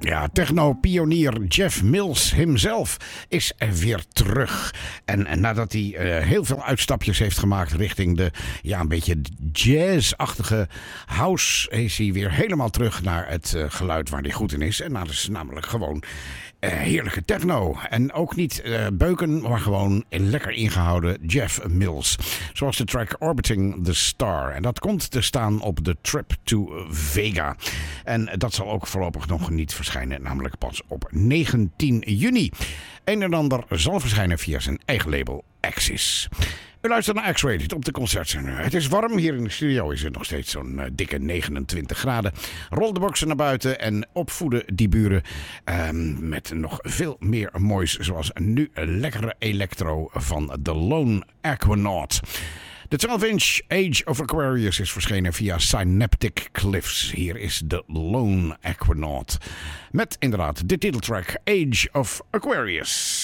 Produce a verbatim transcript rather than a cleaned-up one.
Ja, techno-pionier Jeff Mills himself is weer terug. En, en nadat hij uh, heel veel uitstapjes heeft gemaakt richting de ja, een beetje jazz-achtige house, is hij weer helemaal terug naar het uh, geluid waar hij goed in is. En dat is namelijk gewoon uh, heerlijke techno. En ook niet uh, beuken, maar gewoon lekker ingehouden Jeff Mills. Zoals de track Orbiting the Star. En dat komt te staan op de Trip to Vega. En dat zal ook voorlopig nog niet verschijnen, namelijk pas op negentien juni. Een en ander zal verschijnen via zijn eigen label Axis. U luistert naar X-Rated op de Concertzender. Het is warm, hier in de studio is het nog steeds zo'n uh, dikke negenentwintig graden. Rol de boksen naar buiten en opvoeden die buren um, met nog veel meer moois, zoals nu lekkere electro van The Lone Aquanaut. De twaalf inch Age of Aquarius is verschenen via Synaptic Cliffs. Hier is The Lone Aquanaut. Met inderdaad de titeltrack Age of Aquarius.